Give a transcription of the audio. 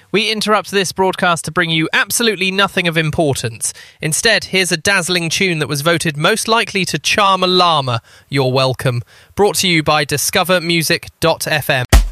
We interrupt this broadcast to bring you absolutely nothing of importance. Instead, here's a dazzling tune that was voted most likely to charm a llama. You're welcome. Brought to you by discovermusic.fm.